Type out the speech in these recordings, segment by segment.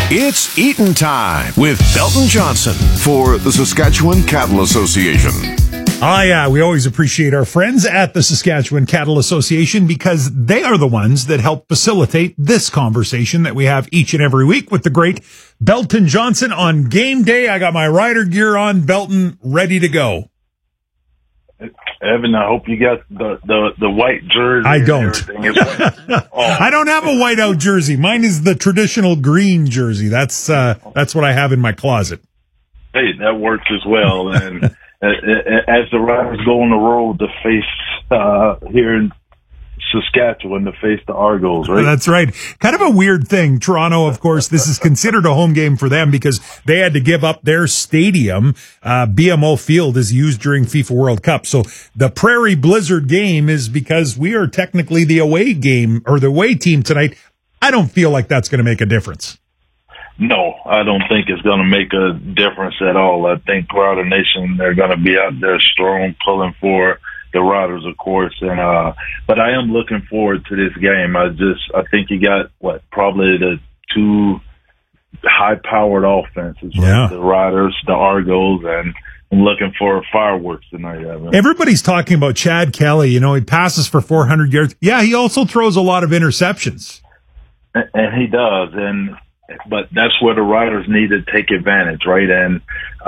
It's Eaton Time with Belton Johnson for the Saskatchewan Cattle Association. Yeah, we always appreciate our friends at the Saskatchewan Cattle Association because they are the ones that help facilitate this conversation that we have each and every week with the great Belton Johnson on game day. I got my rider gear on, Belton, ready to go. Evan, I hope you got the white jersey. I don't. I don't have a whiteout jersey. Mine is the traditional green jersey. That's what I have in my closet. Hey, that works as well. And as the Riders go on the road to face here in Saskatchewan, to face the Argos, right? That's right. Kind of a weird thing. Toronto, of course, this is considered a home game for them because they had to give up their stadium. BMO Field is used during FIFA World Cup. So the Prairie Blizzard game is because we are technically the away game or the away team tonight. I don't feel like that's going to make a difference. No, I don't think it's going to make a difference at all. I think Rider Nation, they're going to be out there strong, pulling for the Riders, of course. And but I am looking forward to this game. I think you got probably the two high-powered offenses, right? Yeah. The Riders, the Argos, and I'm looking for fireworks tonight, Evan. Everybody's talking about Chad Kelly. You know, he passes for 400 yards. Yeah, he also throws a lot of interceptions. And he does, but that's where the Riders need to take advantage, right? And,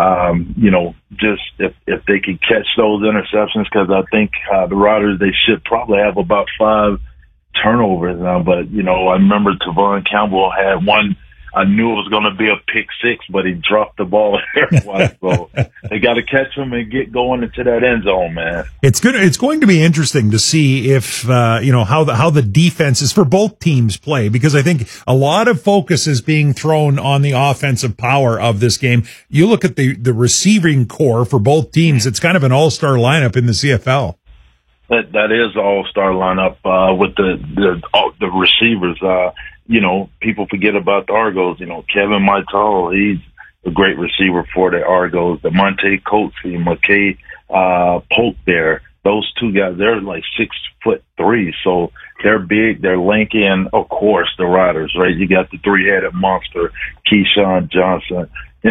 just if they could catch those interceptions, because I think the Riders, they should probably have about 5 turnovers now. But, I remember Tavon Campbell had one. I knew it was going to be a pick six, but he dropped the ball there twice. So they got to catch him and get going into that end zone, man. It's good. It's going to be interesting to see if how the defenses for both teams play, because I think a lot of focus is being thrown on the offensive power of this game. You look at the receiving core for both teams; it's kind of an all-star lineup in the CFL. That is the all-star lineup with the receivers. People forget about the Argos. Kevin Maital, he's a great receiver for the Argos. The Monte Coatsy, McKay Polk there. Those two guys, they're like 6'3", so they're big, they're lanky, and of course the Riders, right? You got the three-headed monster, Keyshawn Johnson,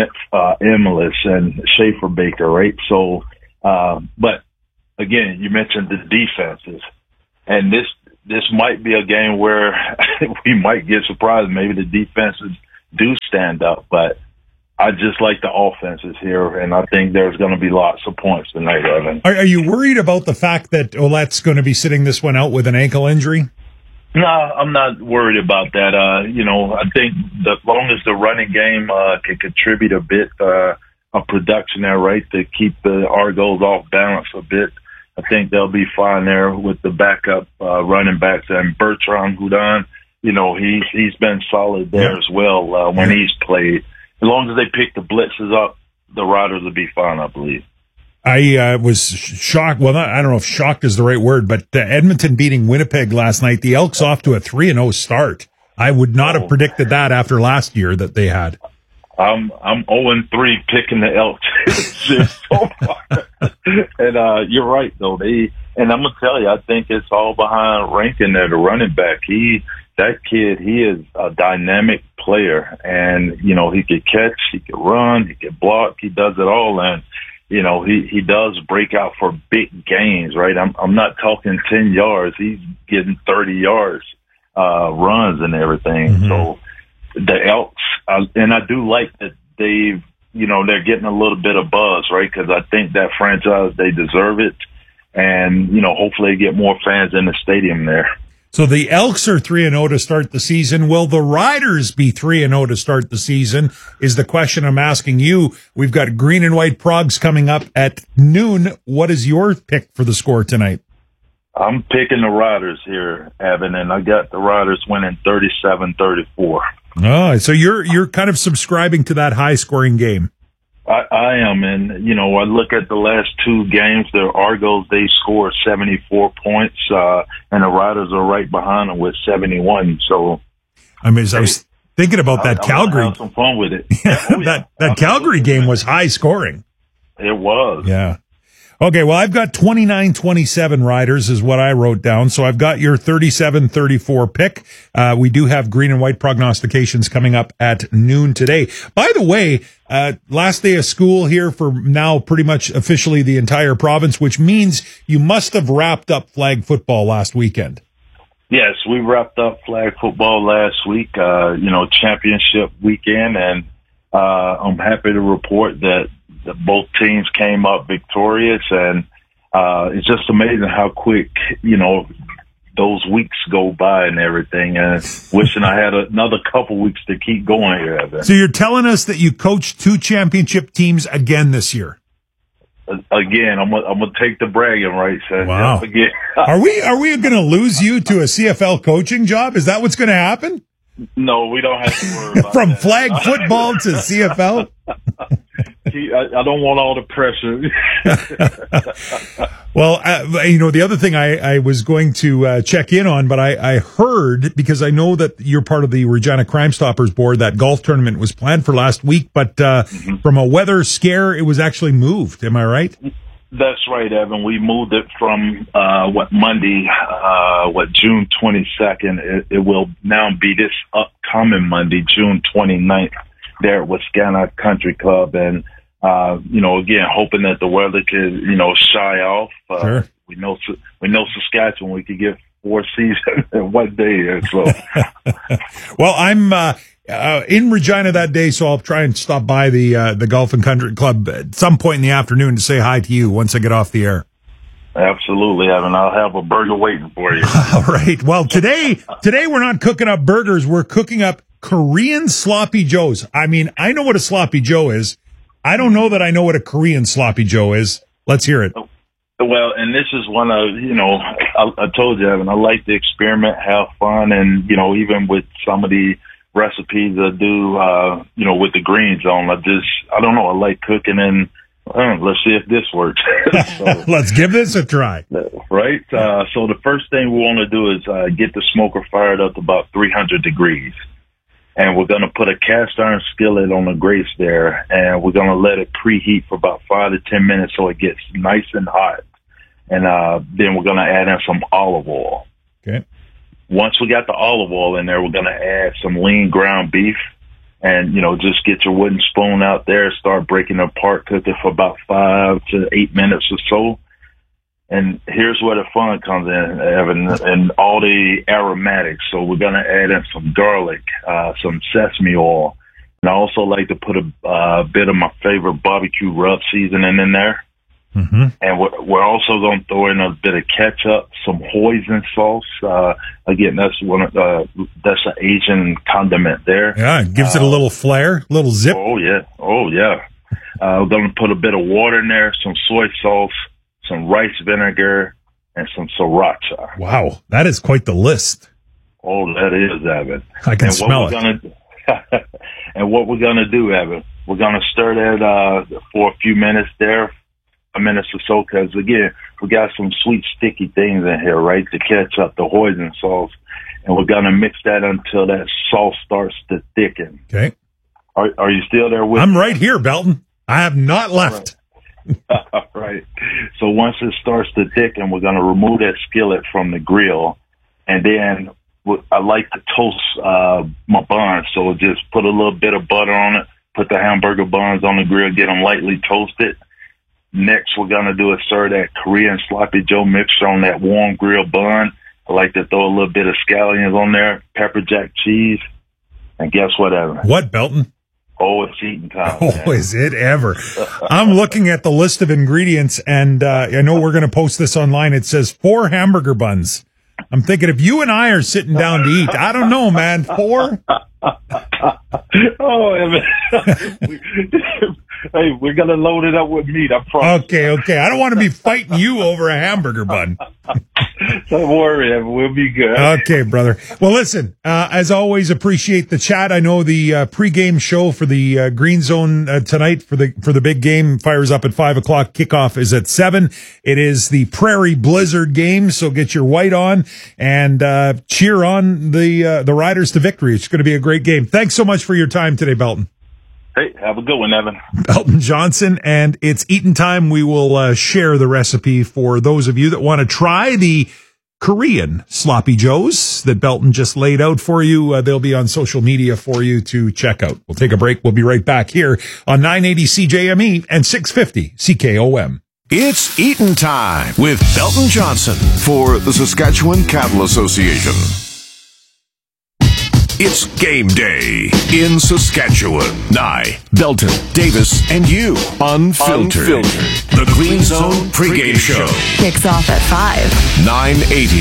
Emilus, and Schaefer Baker, right? So, but again, you mentioned the defenses, and this might be a game where we might get surprised. Maybe the defenses do stand up, but I just like the offenses here, and I think there's going to be lots of points tonight, Evan. Are you worried about the fact that Ouellette's going to be sitting this one out with an ankle injury? No, I'm not worried about that. I think as long as the running game can contribute a bit of production there, right, to keep the Argos off balance a bit, I think they'll be fine there with the backup running backs. And Bertrand Houdon, he's been solid there as well when he's played. As long as they pick the blitzes up, the Riders will be fine, I believe. I was shocked. Well, I don't know if shocked is the right word, but Edmonton beating Winnipeg last night. The Elks off to a 3-0 start. I would not have predicted that after last year that they had. I'm 0-3 picking the Elks so far. And you're right, though. And I'm gonna tell you, I think it's all behind Rankin there, the running back. That kid, he is a dynamic player, and he could catch, he could run, he could block, he does it all, and he does break out for big gains, right? I'm not talking 10 yards; he's getting 30 yards runs and everything. Mm-hmm. So the Elks, and I do like that they're getting a little bit of buzz, right? Because I think that franchise, they deserve it. And, hopefully they get more fans in the stadium there. So the Elks are 3-0 to start the season. Will the Riders be 3-0 to start the season is the question I'm asking you. We've got Green and White Progs coming up at noon. What is your pick for the score tonight? I'm picking the Riders here, Evan, and I got the Riders winning 37-34. Oh, so you're kind of subscribing to that high-scoring game. I am, and I look at the last 2 games. The Argos, they scored 74 points, and the Riders are right behind them with 71. So, I was thinking about that Calgary. Have some fun with it. that Calgary game was high scoring. It was. Yeah. Okay, well, I've got 29-27 Riders is what I wrote down. So I've got your 37-34 pick. We do have green and white prognostications coming up at noon today. By the way, last day of school here for now pretty much officially the entire province, which means you must have wrapped up flag football last weekend. Yes, we wrapped up flag football last week, championship weekend, and I'm happy to report that both teams came up victorious, and it's just amazing how quick, those weeks go by and everything, and wishing I had another couple weeks to keep going here, Evan. So you're telling us that you coached 2 championship teams again this year? Again, I'm gonna take the bragging rights. Wow. Again. Are we going to lose you to a CFL coaching job? Is that what's going to happen? No, we don't have to worry about From that. flag football to CFL? I don't want all the pressure. Well, the other thing I was going to check in on, but I heard, because I know that you're part of the Regina Crime Stoppers board, that golf tournament was planned for last week, but from a weather scare, it was actually moved. Am I right? That's right, Evan. We moved it from Monday, June 22nd. It will now be this upcoming Monday, June 29th, there at Wascana Country Club. And, again, hoping that the weather could, shy off. Sure. We know Saskatchewan, we could get 4 seasons in one day. So, well, I'm in Regina that day, so I'll try and stop by the Golf and Country Club at some point in the afternoon to say hi to you once I get off the air. Absolutely, Evan. I'll have a burger waiting for you. All right. Well, today we're not cooking up burgers. We're cooking up Korean sloppy joes. I mean, I know what a sloppy joe is. I don't know that I know what a Korean sloppy joe is. Let's hear it. Well, and this is one of, I told you, Evan, I like to experiment, have fun, and, even with some of the recipes I do, with the greens on, I don't know, I like cooking, and let's see if this works. So, let's give this a try. Right? So the first thing we want to do is get the smoker fired up to about 300 degrees. And we're going to put a cast iron skillet on the grates there, and we're going to let it preheat for about 5 to 10 minutes so it gets nice and hot. And then we're going to add in some olive oil. Okay. Once we got the olive oil in there, we're going to add some lean ground beef, and, just get your wooden spoon out there, start breaking it apart, cook it for about 5 to 8 minutes or so. And here's where the fun comes in, Evan, and all the aromatics. So we're going to add in some garlic, some sesame oil, and I also like to put a bit of my favorite barbecue rub seasoning in there. Mm-hmm. And we're also going to throw in a bit of ketchup, some hoisin sauce. Again, that's an Asian condiment there. Yeah, it gives it a little flair, a little zip. Oh yeah. We're going to put a bit of water in there, some soy sauce, some rice vinegar, and some sriracha. Wow, that is quite the list. Oh, that is, Evan. I can smell it. And what we're going to do, Evan, we're going to stir that for a few minutes there, a minute or so, because, again, we got some sweet, sticky things in here, right, to catch up the hoisin sauce. And we're going to mix that until that sauce starts to thicken. Okay. Are you still there with me? I'm right here, Belton. I have not left. Right. So once it starts to thicken, we're going to remove that skillet from the grill. And then I like to toast my buns. So just put a little bit of butter on it, put the hamburger buns on the grill, get them lightly toasted. Next, we're going to do is serve that Korean sloppy joe mixture on that warm grilled bun. I like to throw a little bit of scallions on there, pepper jack cheese. And guess what, Evan? What, Belton? Oh, it's eating time. Oh, is it ever? I'm looking at the list of ingredients, and I know we're going to post this online. It says 4 hamburger buns. I'm thinking if you and I are sitting down to eat, I don't know, man. 4? Oh, Evan. Hey, we're going to load it up with meat, I promise. Okay. I don't want to be fighting you over a hamburger bun. Don't worry, Evan. We'll be good. Okay, brother. Well, listen, as always, appreciate the chat. I know the pregame show for the Green Zone tonight for the big game fires up at 5:00. Kickoff is at 7. It is the Prairie Blizzard game, so get your white on and cheer on the Riders to victory. It's going to be a great game. Thanks so much for your time today, Belton. Hey, have a good one, Evan. Belton Johnson, and it's eating time. We will share the recipe for those of you that want to try the Korean sloppy joes that Belton just laid out for you. They'll be on social media for you to check out. We'll take a break. We'll be right back here on 980 CJME and 650 CKOM. It's eating time with Belton Johnson for the Saskatchewan Cattle Association. It's game day in Saskatchewan. Nye, Belton, Davis, and you. Unfiltered. The Green Zone pregame show. Kicks off at 5. 980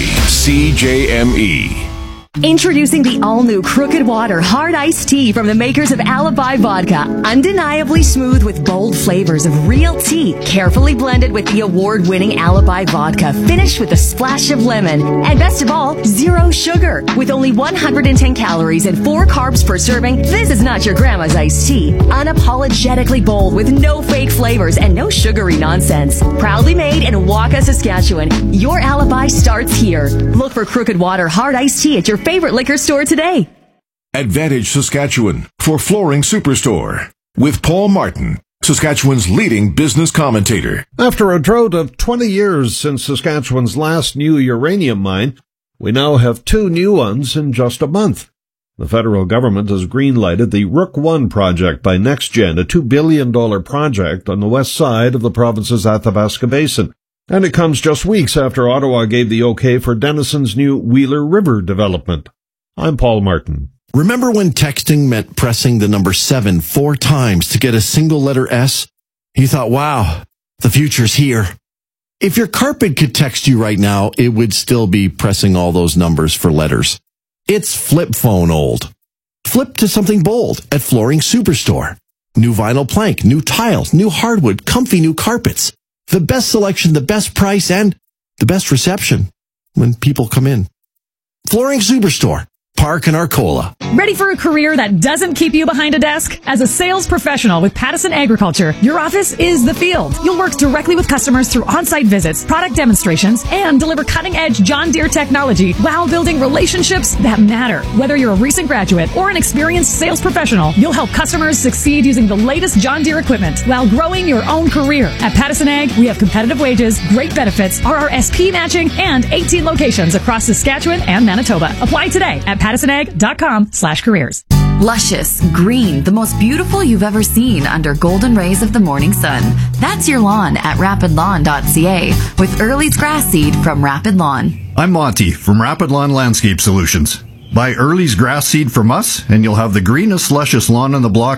CJME. Introducing the all-new Crooked Water Hard Iced Tea from the makers of Alibi Vodka. Undeniably smooth with bold flavors of real tea, carefully blended with the award-winning Alibi Vodka, finished with a splash of lemon. And best of all, zero sugar. With only 110 calories and 4 carbs per serving, this is not your grandma's iced tea. Unapologetically bold with no fake flavors and no sugary nonsense. Proudly made in Waka, Saskatchewan. Your alibi starts here. Look for Crooked Water Hard Iced Tea at your favorite liquor store today. Advantage Saskatchewan for Flooring Superstore with Paul Martin, Saskatchewan's leading business commentator. After a drought of 20 years since Saskatchewan's last new uranium mine, we now have 2 new ones in just a month. The federal government has green-lighted the Rook I project by NextGen, a $2 billion project on the west side of the province's Athabasca Basin. And it comes just weeks after Ottawa gave the okay for Denison's new Wheeler River development. I'm Paul Martin. Remember when texting meant pressing the number 7 4 times to get a single letter S? You thought, wow, the future's here. If your carpet could text you right now, it would still be pressing all those numbers for letters. It's flip phone old. Flip to something bold at Flooring Superstore. New vinyl plank, new tiles, new hardwood, comfy new carpets. The best selection, the best price, and the best reception when people come in. Flooring Superstore, Park and Arcola. Ready for a career that doesn't keep you behind a desk? As a sales professional with Pattison Agriculture, your office is the field. You'll work directly with customers through on-site visits, product demonstrations, and deliver cutting-edge John Deere technology while building relationships that matter. Whether you're a recent graduate or an experienced sales professional, you'll help customers succeed using the latest John Deere equipment while growing your own career. At Pattison Ag, we have competitive wages, great benefits, RRSP matching, and 18 locations across Saskatchewan and Manitoba. Apply today at PattisonAg.com/careers. Luscious, green, the most beautiful you've ever seen under golden rays of the morning sun. That's your lawn at rapidlawn.ca with Early's grass seed from Rapid Lawn. I'm Monty from Rapid Lawn Landscape Solutions. Buy Early's grass seed from us and you'll have the greenest, luscious lawn on the block